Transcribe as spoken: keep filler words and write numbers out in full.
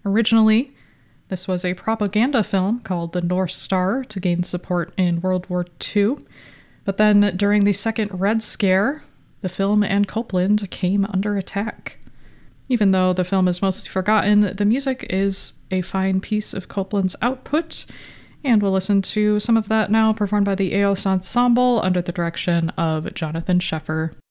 Originally, this was a propaganda film called The North Star to gain support in World War Two. But then during the Second Red Scare, the film and Copeland came under attack. Even though the film is mostly forgotten, the music is a fine piece of Copeland's output, and we'll listen to some of that now performed by the Eos Ensemble under the direction of Jonathan Sheffer.